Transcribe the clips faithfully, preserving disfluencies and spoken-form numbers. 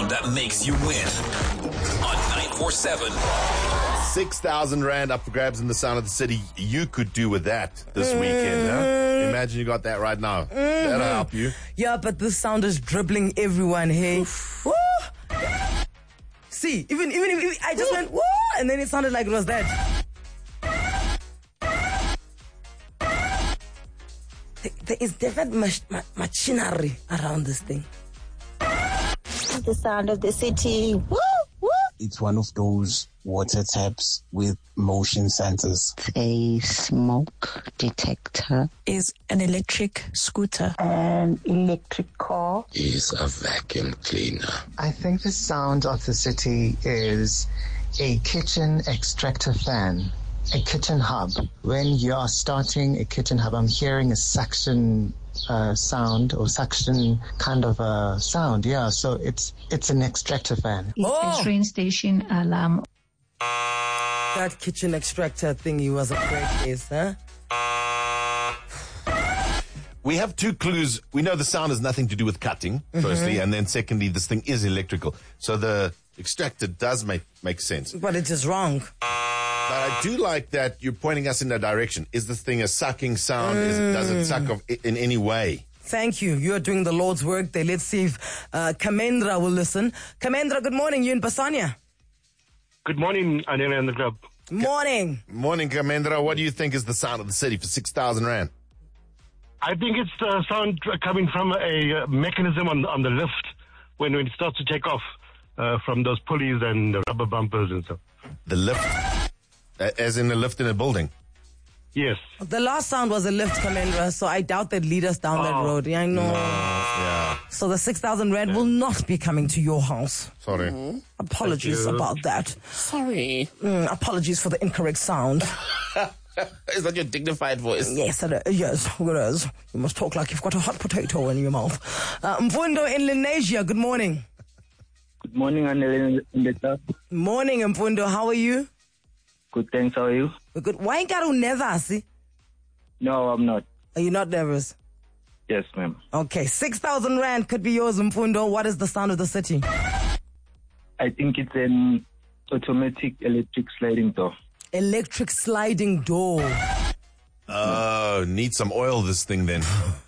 that makes you win on nine four seven. six thousand rand up for grabs in the sound of the city. You could do with that this weekend, huh? Imagine you got that right now. Mm-hmm. That'll help you. Yeah, but this sound is dribbling everyone, hey. Woo! See, even, even if I just went, woo! And then it sounded like it was that. There is different mach- ma- machinery around this thing. The sound of the city. Woo! Woo! It's one of those water taps with motion sensors. A smoke detector. Is an electric scooter. An electric car. Is a vacuum cleaner. I think the sound of the city is a kitchen extractor fan. A kitchen hub. When you're starting a kitchen hub, I'm hearing a suction uh, sound or suction kind of a sound. Yeah, so it's it's an extractor fan. Oh. A train station alarm. That kitchen extractor thingy was a great case, huh? We have two clues. We know the sound has nothing to do with cutting, firstly, mm-hmm. and then secondly, this thing is electrical. So the extractor does make, make sense. But it is wrong. But I do like that you're pointing us in that direction. Is this thing a sucking sound? Mm. Is it, does it suck of, in any way? Thank you. You're doing the Lord's work there. Let's see if uh, Kamendra will listen. Kamendra, good morning. You in Basania? Good morning, Anila and the club. Morning. Ka- morning, Kamendra. What do you think is the sound of the city for six thousand rand? I think it's the sound coming from a mechanism on, on the lift when, when it starts to take off uh, from those pulleys and the rubber bumpers and stuff. The lift? As in a lift in a building? Yes. The last sound was a lift, Kamendra, so I doubt they'd lead us down oh. that road. Yeah, I know. No, yeah. So the six thousand rand yeah. will not be coming to your house. Sorry. Mm-hmm. Apologies about that. Sorry. Mm, apologies for the incorrect sound. Is that your dignified voice? Yes, it is. Yes, it is. You must talk like you've got a hot potato in your mouth. Uh, Mfundo in Lenasia, good morning. Good morning, Anila in the club. Morning, Mfundo. How are you? Good, thanks. How are you? We're good. Why ain't you nervous? No, I'm not. Are you not nervous? Yes, ma'am. Okay, six thousand rand could be yours, Mfundo. What is the sound of the city? I think it's an automatic electric sliding door. Electric sliding door. Oh, need some oil, this thing then.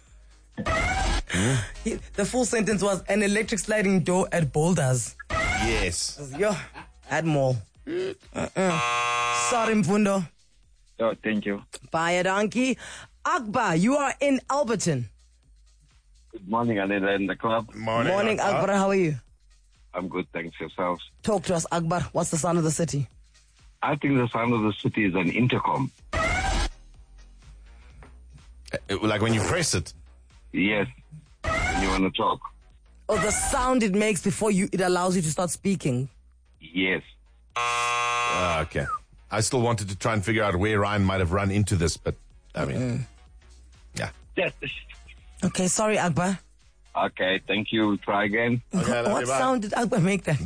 hmm? The full sentence was an electric sliding door at Boulders. Yes. Yo, at mall. Uh-uh. Sorry, Mfundo. Oh, thank you. Bye, donkey. Akbar, you are in Alberton. Good morning, Anila in the club. Morning, Morning, Akbar. Akbar. How are you? I'm good, thanks. Yourselves? Talk to us, Akbar. What's the sound of the city? I think the sound of the city is an intercom. Uh, like when you press it? Yes. When you want to talk. Oh, the sound it makes before you, it allows you to start speaking. Yes. Uh, okay. I still wanted to try and figure out where Ryan might have run into this, but I mean, mm. yeah. Yes. Okay, sorry, Akbar. Okay, thank you. Try again. Okay, what sound did Akbar make then?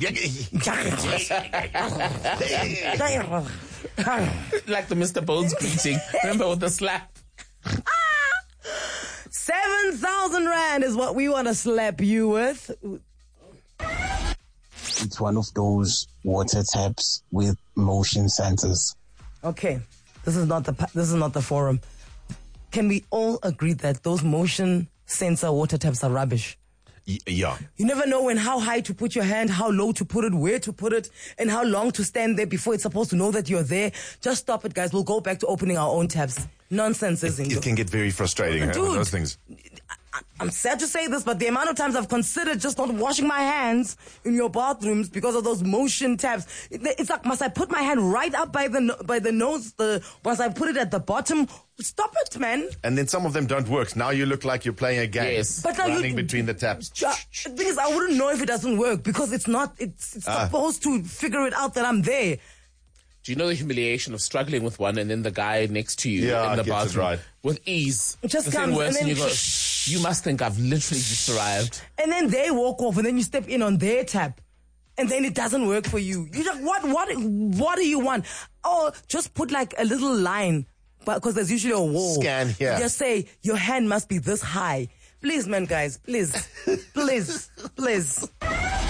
Like the Mister Bones greeting. Remember with the slap? Seven thousand rand is what we want to slap you with. It's one of those water taps with motion sensors. Okay, this is not the this is not the forum. Can we all agree that those motion sensor water taps are rubbish? Y- yeah. You never know when how high to put your hand, how low to put it, where to put it, and how long to stand there before it's supposed to know that you're there. Just stop it, guys. We'll go back to opening our own taps. Nonsense, isn't it? It can get very frustrating, Dude, huh, with those things. I, I'm sad to say this, but the amount of times I've considered just not washing my hands in your bathrooms because of those motion taps. It, it's like, must I put my hand right up by the by the nose? The must I put it at the bottom? Stop it, man. And then some of them don't work. Now you look like you're playing a game. Yes. But running you, between the taps. The thing is, I wouldn't know if it doesn't work because it's not, it's, it's ah. supposed to figure it out that I'm there. Do you know the humiliation of struggling with one and then the guy next to you yeah, in the bathroom right. with ease? It just the comes worse, and then and you, go, you must think I've literally just arrived. And then they walk off and then you step in on their tap. And then it doesn't work for you. You just, what, what, what do you want? Oh, just put like a little line, because there's usually a wall. Scan here. Just say, your hand must be this high. Please, man, guys, please. please, please.